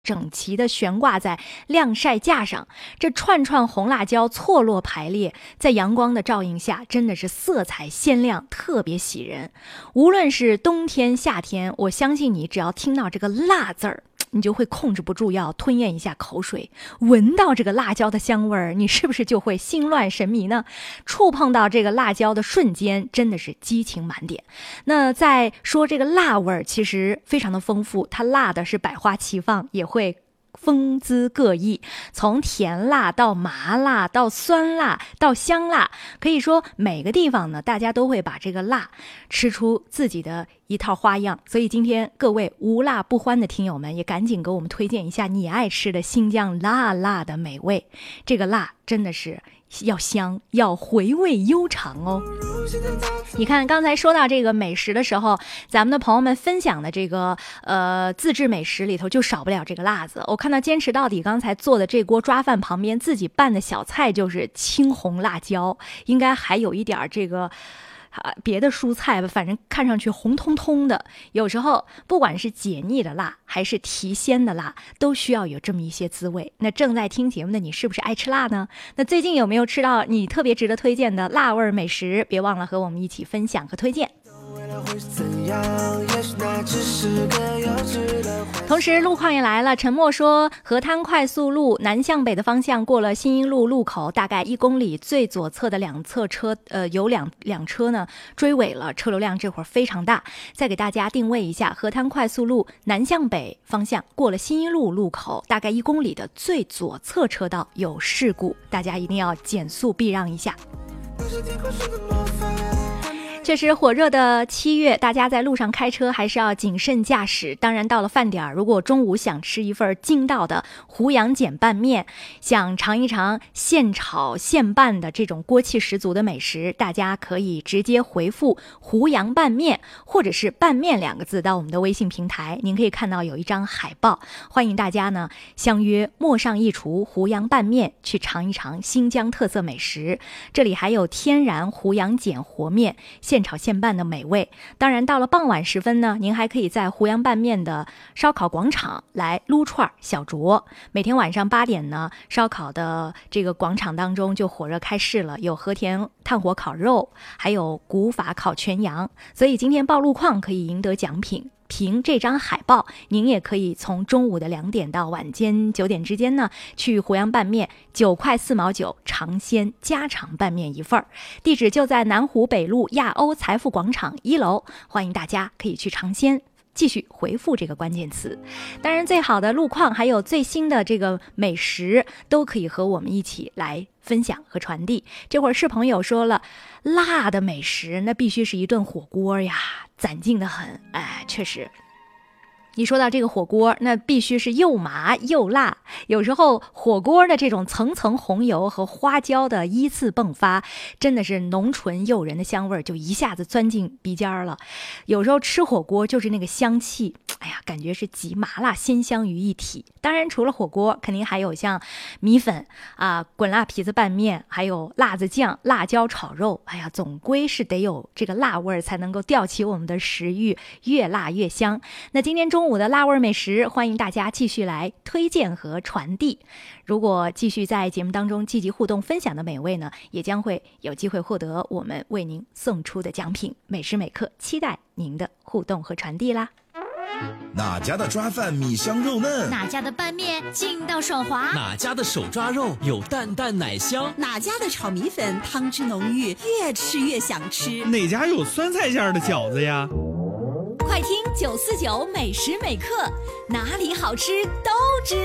整齐地悬挂在晾晒架上，这串串红辣椒错落排列，在阳光的照映下，真的是色彩鲜亮，特别喜人。无论是冬天夏天，我相信你只要听到这个辣字儿，你就会控制不住要吞咽一下口水。闻到这个辣椒的香味儿，你是不是就会心乱神迷呢？触碰到这个辣椒的瞬间，真的是激情满点。那再说这个辣味儿，其实非常的丰富，它辣的是百花齐放，也会风姿各异，从甜辣到麻辣到酸辣到香辣，可以说每个地方呢，大家都会把这个辣吃出自己的一套花样。所以今天各位无辣不欢的听友们，也赶紧给我们推荐一下你爱吃的新疆辣辣的美味。这个辣真的是要香，要回味悠长哦。你看刚才说到这个美食的时候，咱们的朋友们分享的这个自制美食里头就少不了这个辣子。我看到坚持到底刚才做的这锅抓饭旁边自己拌的小菜就是青红辣椒，应该还有一点这个别的蔬菜吧，反正看上去红彤彤的。有时候不管是解腻的辣还是提鲜的辣，都需要有这么一些滋味。那正在听节目的你是不是爱吃辣呢？那最近有没有吃到你特别值得推荐的辣味美食？别忘了和我们一起分享和推荐。同时路况也来了，陈默说河滩快速路南向北的方向过了新一路路口大概1公里，最左侧的两侧车有两车呢追尾了，车流量这会儿非常大。再给大家定位一下，河滩快速路南向北方向过了新一路路口大概1公里的最左侧车道有事故，大家一定要减速避让一下。确实火热的7月，大家在路上开车还是要谨慎驾驶。当然到了饭点，如果中午想吃一份劲道的胡杨碱拌面，想尝一尝现炒现拌的这种锅气十足的美食，大家可以直接回复胡杨拌面或者是拌面2个字到我们的微信平台，您可以看到有一张海报，欢迎大家呢相约陌上一厨胡杨拌面，去尝一尝新疆特色美食。这里还有天然胡杨碱和面，现炒现拌的美味。当然到了傍晚时分呢，您还可以在胡杨拌面的烧烤广场来撸串小酌。每天晚上8点呢，烧烤的这个广场当中就火热开市了，有和田炭火烤肉，还有古法烤全羊。所以今天报路况可以赢得奖品，凭这张海报，您也可以从中午的2点到晚间9点之间呢，去胡杨拌面9块4毛9尝鲜家常拌面一份。地址就在南湖北路亚欧财富广场1楼，欢迎大家可以去尝鲜。继续回复这个关键词。当然最好的路况还有最新的这个美食都可以和我们一起来分享和传递。这会儿是朋友说了，辣的美食那必须是一顿火锅呀，攒劲的很。哎，确实一说到这个火锅，那必须是又麻又辣。有时候火锅的这种层层红油和花椒的依次迸发，真的是浓醇诱人的香味就一下子钻进鼻尖了。有时候吃火锅就是那个香气，哎呀，感觉是集麻辣鲜香于一体。当然除了火锅，肯定还有像米粉啊、滚辣皮子拌面，还有辣子酱、辣椒炒肉。哎呀，总归是得有这个辣味才能够吊起我们的食欲，越辣越香。那今天中午的辣味美食，欢迎大家继续来推荐和传递。如果继续在节目当中积极互动分享的美味呢，也将会有机会获得我们为您送出的奖品。每时每刻期待您的互动和传递啦。 哪家的抓饭米香肉嫩？ 哪家的拌面劲道爽滑？ 哪家的手抓肉有淡淡奶香？ 哪家的炒米粉汤汁浓郁，越吃越想吃？ 哪家有酸菜馅的饺子呀？ 快听949美食每刻，哪里好吃都知